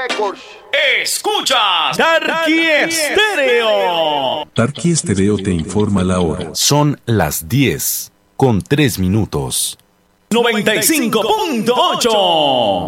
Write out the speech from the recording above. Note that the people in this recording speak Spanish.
Records. Escuchas Tarqui Estéreo. Tarqui Estéreo te informa la hora. Son las 10:03. 95.8